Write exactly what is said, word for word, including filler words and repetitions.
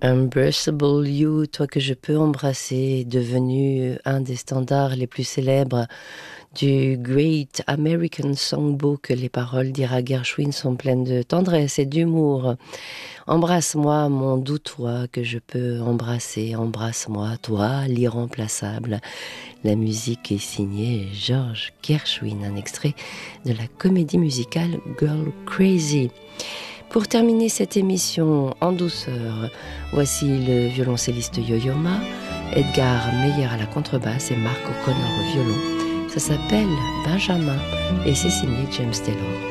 Unbreakable You, toi que je peux embrasser, devenu un des standards les plus célèbres du Great American Songbook. Les paroles d'Ira Gershwin sont pleines de tendresse et d'humour. Embrasse-moi, mon doux toi que je peux embrasser. Embrasse-moi, toi, l'irremplaçable. La musique est signée George Gershwin, un extrait de la comédie musicale Girl Crazy. Pour terminer cette émission en douceur, voici le violoncelliste Yo-Yo Ma, Edgar Meyer à la contrebasse et Mark O'Connor au violon. Ça s'appelle Benjamin et c'est signé James Taylor.